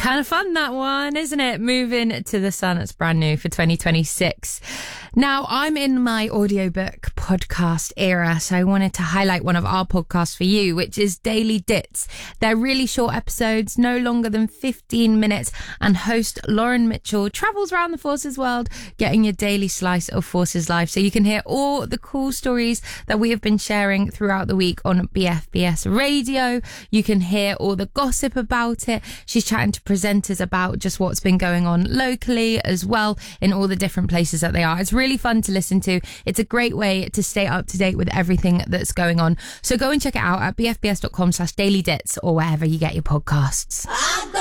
Kind of fun, that one, isn't it? Moving to the Sun. It's brand new for 2026. Now, I'm in my audiobook podcast era, so I wanted to highlight one of our podcasts for you, which is Daily Dits. They're really short episodes, no longer than 15 minutes, and host Lauren Mitchell travels around the Forces world, getting your daily slice of Forces life, so you can hear all the cool stories that we have been sharing throughout the week on BFBS Radio. You can hear all the gossip about it. She's chatting to presenters about just what's been going on locally as well in all the different places that they are. It's really fun to listen to. It's a great way to stay up to date with everything that's going on. So go and check it out at bfbs.com/dailydits or wherever you get your podcasts.